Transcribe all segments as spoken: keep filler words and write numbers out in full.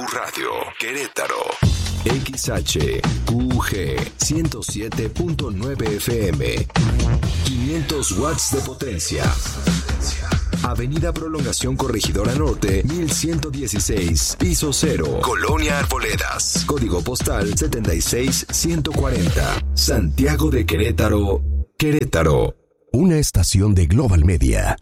Radio, Querétaro. X H Q G ciento siete punto nueve F M. quinientos watts de potencia. Avenida Prolongación Corregidora Norte, mil ciento dieciséis, piso cero, Colonia Arboledas. Código postal setenta y seis ciento cuarenta. Santiago de Querétaro, Querétaro. Una estación de Global Media.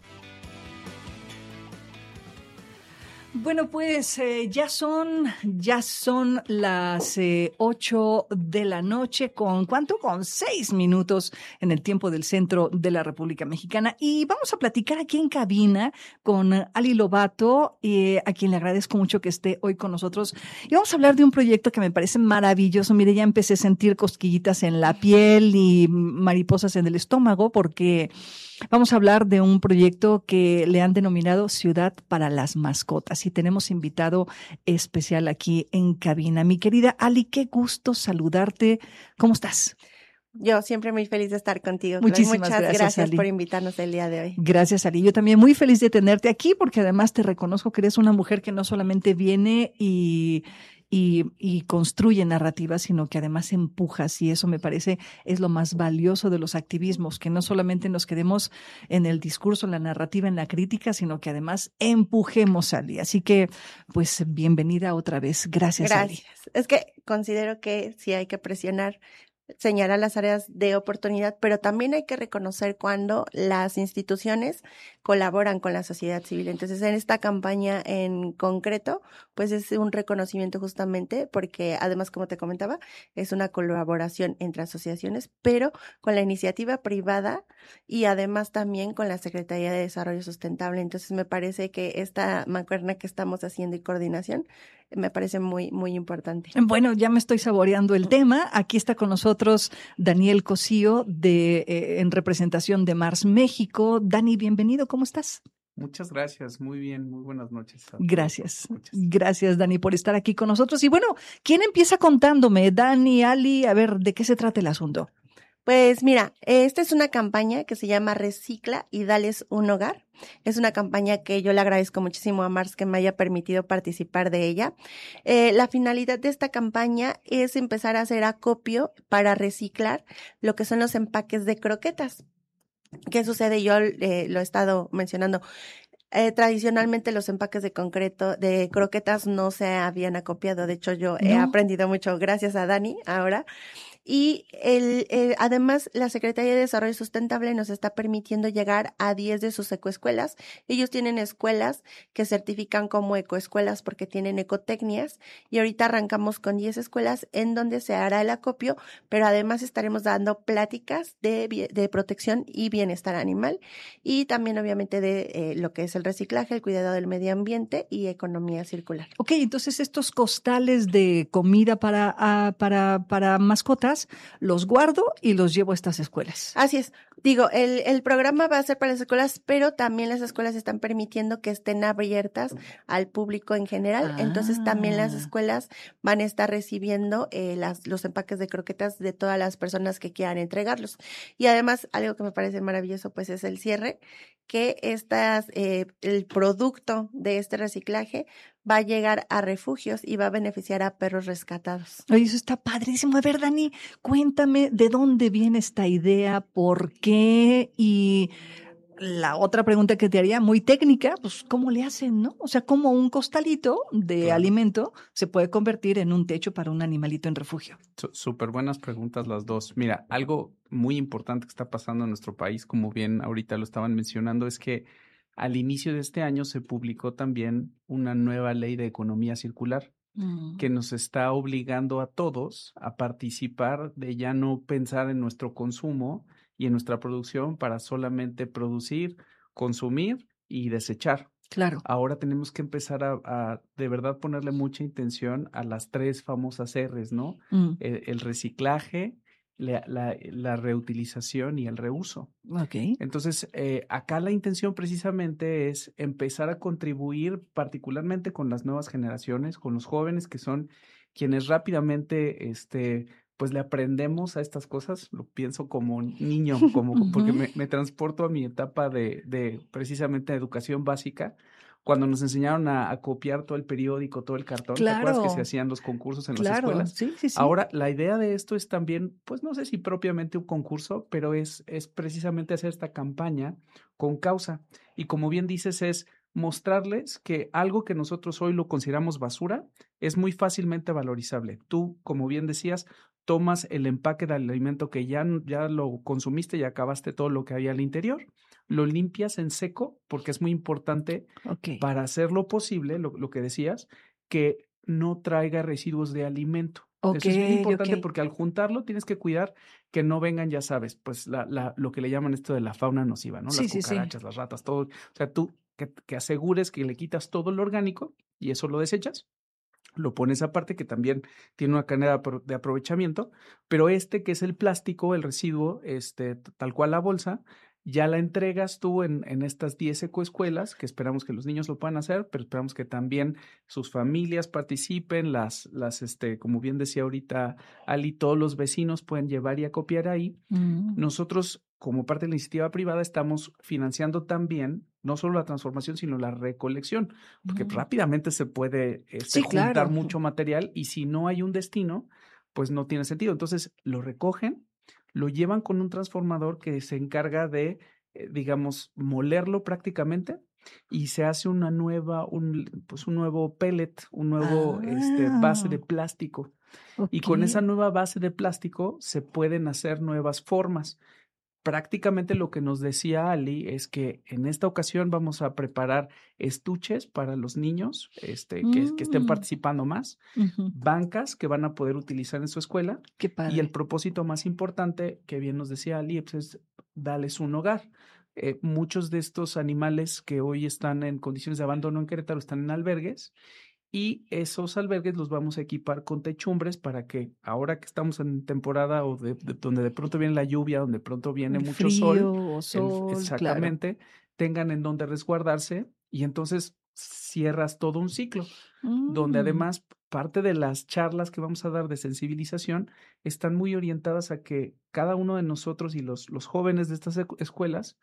Bueno, pues eh, ya son, ya son las eh, ocho de la noche, ¿con cuánto? Con seis minutos en el tiempo del centro de la República Mexicana. Y vamos a platicar aquí en cabina con Ali Lobato, eh, a quien le agradezco mucho que esté hoy con nosotros. Y vamos a hablar de un proyecto que me parece maravilloso. Mire, ya empecé a sentir cosquillitas en la piel y mariposas en el estómago, porque vamos a hablar de un proyecto que le han denominado Ciudad para las Mascotas y tenemos invitado especial aquí en cabina. Mi querida Ali, qué gusto saludarte. ¿Cómo estás? Yo siempre muy feliz de estar contigo. Muchísimas Muchas gracias, gracias Ali. por invitarnos el día de hoy. Gracias, Ali. Yo también muy feliz de tenerte aquí porque además te reconozco que eres una mujer que no solamente viene y... Y, y construye narrativas, sino que además empujas, y eso me parece es lo más valioso de los activismos, que no solamente nos quedemos en el discurso, en la narrativa, en la crítica, sino que además empujemos, Ali. Así que, pues, bienvenida otra vez. Gracias, Gracias. Ali. Es que considero que sí hay que presionar, señalar las áreas de oportunidad, pero también hay que reconocer cuando las instituciones colaboran con la sociedad civil. Entonces, en esta campaña en concreto, pues es un reconocimiento justamente porque, además, como te comentaba, es una colaboración entre asociaciones, pero con la iniciativa privada y además también con la Secretaría de Desarrollo Sustentable. Entonces, me parece que esta mancuerna que estamos haciendo y coordinación me parece muy, muy importante. Bueno, ya me estoy saboreando el tema. Aquí está con nosotros Daniel Cosío de, eh, en representación de Mars México. Dani, bienvenido. ¿Cómo estás? Muchas gracias, muy bien, muy buenas noches. Gracias, gracias Dani por estar aquí con nosotros. Y bueno, ¿quién empieza contándome? Dani, Ali, a ver, ¿de qué se trata el asunto? Pues mira, esta es una campaña que se llama Recicla y Dales un Hogar. Es una campaña que yo le agradezco muchísimo a Mars que me haya permitido participar de ella. Eh, la finalidad de esta campaña es empezar a hacer acopio para reciclar lo que son los empaques de croquetas. ¿Qué sucede? Yo eh, lo he estado mencionando. Eh, tradicionalmente los empaques de concreto, de croquetas no se habían acopiado. De hecho, yo he no. aprendido mucho gracias a Dani ahora. Y el, el, además, la Secretaría de Desarrollo Sustentable nos está permitiendo llegar a diez de sus ecoescuelas. Ellos tienen escuelas que certifican como ecoescuelas porque tienen ecotecnias y ahorita arrancamos con diez escuelas en donde se hará el acopio, pero además estaremos dando pláticas de, de protección y bienestar animal y también obviamente de eh, lo que es el reciclaje, el cuidado del medio ambiente y economía circular. Ok, entonces estos costales de comida para, uh, para, para mascotas los guardo y los llevo a estas escuelas. Así es. Digo, el, el programa va a ser para las escuelas, pero también las escuelas están permitiendo que estén abiertas al público en general. Ah. Entonces, también las escuelas van a estar recibiendo eh, las, los empaques de croquetas de todas las personas que quieran entregarlos. Y además, algo que me parece maravilloso, pues, es el cierre, que estas, eh, el producto de este reciclaje va a llegar a refugios y va a beneficiar a perros rescatados. Oye, eso está padrísimo. A ver, Dani, cuéntame de dónde viene esta idea, por qué y la otra pregunta que te haría, muy técnica, pues ¿cómo le hacen, no? O sea, ¿cómo un costalito de Claro. alimento se puede convertir en un techo para un animalito en refugio? Súper buenas preguntas las dos. Mira, algo muy importante que está pasando en nuestro país, como bien ahorita lo estaban mencionando, es que al inicio de este año se publicó también una nueva ley de economía circular mm. que nos está obligando a todos a participar de ya no pensar en nuestro consumo y en nuestra producción para solamente producir, consumir y desechar. Claro. Ahora tenemos que empezar a, a de verdad ponerle mucha intención a las tres famosas R's, ¿no? Mm. El, el reciclaje, la, la, la reutilización y el reuso. Okay. Entonces, eh, acá la intención precisamente es empezar a contribuir particularmente con las nuevas generaciones, con los jóvenes que son quienes rápidamente, este, pues le aprendemos a estas cosas. Lo pienso como niño, como uh-huh. porque me, me transporto a mi etapa de, de precisamente educación básica, cuando nos enseñaron a, a copiar todo el periódico, todo el cartón. Claro. ¿Te acuerdas que se hacían los concursos en Claro. las escuelas? Sí, sí, sí. Ahora, la idea de esto es también, pues no sé si propiamente un concurso, pero es, es precisamente hacer esta campaña con causa. Y como bien dices, es mostrarles que algo que nosotros hoy lo consideramos basura es muy fácilmente valorizable. Tú, como bien decías, tomas el empaque del alimento que ya, ya lo consumiste y acabaste todo lo que había al interior, lo limpias en seco, porque es muy importante Okay. para hacerlo posible, lo, lo que decías, que no traiga residuos de alimento. Ok, Eso es bien importante ok. porque al juntarlo tienes que cuidar que no vengan, ya sabes, pues la, la, lo que le llaman esto de la fauna nociva, ¿no? Sí, Las sí, sí. cucarachas, las ratas, todo. O sea, tú que, que asegures que le quitas todo lo orgánico y eso lo desechas. Lo pones aparte, que también tiene una cadena de aprovechamiento, pero este que es el plástico, el residuo, este, tal cual la bolsa, ya la entregas tú en, en estas diez ecoescuelas, que esperamos que los niños lo puedan hacer, pero esperamos que también sus familias participen, las, las, este, como bien decía ahorita Ali, todos los vecinos pueden llevar y acopiar ahí. Mm. Nosotros, como parte de la iniciativa privada, estamos financiando también no solo la transformación, sino la recolección, porque Mm. rápidamente se puede este, Sí, juntar claro. mucho material y si no hay un destino, pues no tiene sentido. Entonces, lo recogen, lo llevan con un transformador que se encarga de, eh, digamos, molerlo prácticamente y se hace una nueva, un, pues un nuevo pellet, un nuevo Ah. este, base de plástico. Okay. Y con esa nueva base de plástico se pueden hacer nuevas formas. Prácticamente lo que nos decía Ali es que en esta ocasión vamos a preparar estuches para los niños este, que, Mm. que estén participando más, Uh-huh. bancas que van a poder utilizar en su escuela. Qué padre. Y el propósito más importante, que bien nos decía Ali, pues es darles un hogar. Eh, muchos de estos animales que hoy están en condiciones de abandono en Querétaro están en albergues. Y esos albergues los vamos a equipar con techumbres para que ahora que estamos en temporada o de, de, donde de pronto viene la lluvia, donde de pronto viene el mucho frío sol, o sol, el, exactamente, claro. tengan en donde resguardarse y entonces cierras todo un ciclo, Mm. donde además parte de las charlas que vamos a dar de sensibilización están muy orientadas a que cada uno de nosotros y los, los jóvenes de estas escuelas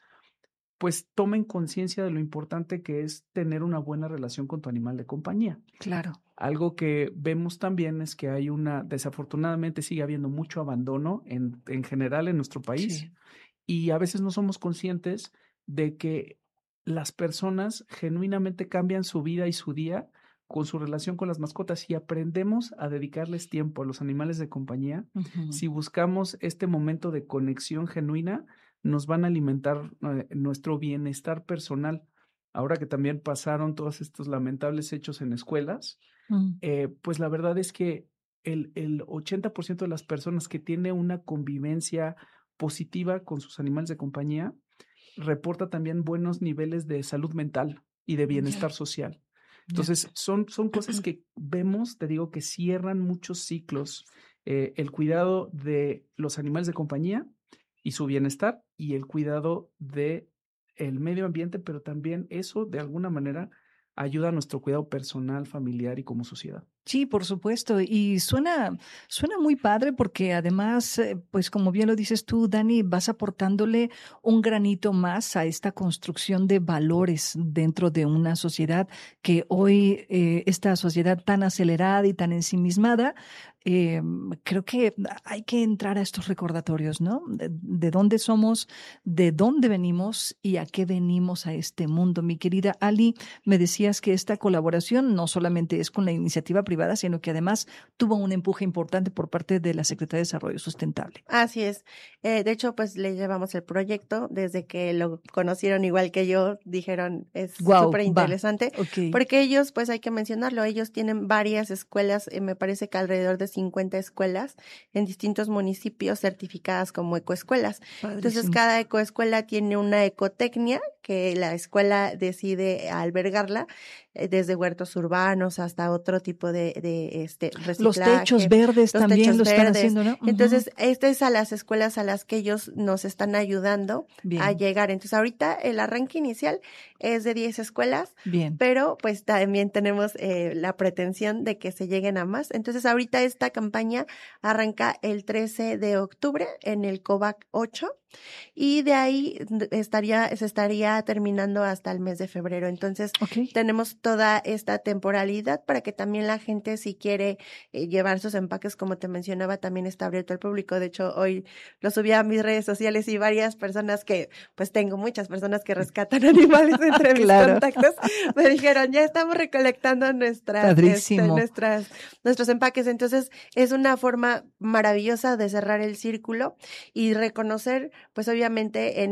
pues tomen conciencia de lo importante que es tener una buena relación con tu animal de compañía. Claro. Algo que vemos también es que hay una, desafortunadamente sigue habiendo mucho abandono en, en general en nuestro país Sí. y a veces no somos conscientes de que las personas genuinamente cambian su vida y su día con su relación con las mascotas. Si aprendemos a dedicarles tiempo a los animales de compañía, Uh-huh. si buscamos este momento de conexión genuina, nos van a alimentar eh, nuestro bienestar personal. Ahora que también pasaron todos estos lamentables hechos en escuelas, Uh-huh. eh, pues la verdad es que el, el ochenta por ciento de las personas que tiene una convivencia positiva con sus animales de compañía reporta también buenos niveles de salud mental y de bienestar Yeah. social. Yeah. Entonces, son, son cosas que vemos, te digo, que cierran muchos ciclos. Eh, el cuidado de los animales de compañía y su bienestar y el cuidado de el medio ambiente, pero también eso de alguna manera ayuda a nuestro cuidado personal, familiar y como sociedad. Sí, por supuesto. Y suena, suena muy padre porque además, eh, pues como bien lo dices tú, Dani, vas aportándole un granito más a esta construcción de valores dentro de una sociedad que hoy, eh, esta sociedad tan acelerada y tan ensimismada, eh, creo que hay que entrar a estos recordatorios, ¿no? De, de dónde somos, de dónde venimos y a qué venimos a este mundo. Mi querida Ali, me decías que esta colaboración no solamente es con la iniciativa privada, sino que además tuvo un empuje importante por parte de la Secretaría de Desarrollo Sustentable. Así es. Eh, de hecho, pues le llevamos el proyecto desde que lo conocieron igual que yo, dijeron es Wow, súper interesante, okay. Porque ellos, pues hay que mencionarlo, ellos tienen varias escuelas, eh, me parece que alrededor de cincuenta escuelas en distintos municipios certificadas como ecoescuelas. Padrísimo. Entonces, cada ecoescuela tiene una ecotecnia que la escuela decide albergarla, eh, desde huertos urbanos hasta otro tipo de, de este reciclaje. Los techos verdes los también techos lo están verdes. haciendo, ¿no? Uh-huh. Entonces, este es a las escuelas a las que ellos nos están ayudando Bien. a llegar. Entonces, ahorita el arranque inicial es de diez escuelas, Bien. pero pues también tenemos eh, la pretensión de que se lleguen a más. Entonces, ahorita esta campaña arranca el trece de octubre en el COVAC ocho. y de ahí estaría, se estaría terminando hasta el mes de febrero. Entonces, okay. tenemos toda esta temporalidad para que también la gente, si quiere eh, llevar sus empaques, como te mencionaba, también está abierto al público. De hecho, hoy lo subí a mis redes sociales y varias personas que, pues tengo muchas personas que rescatan animales entre mis claro. contactos, me dijeron, ya estamos recolectando nuestras, este, nuestras, nuestros empaques. Entonces, es una forma maravillosa de cerrar el círculo y reconocer, pues obviamente, en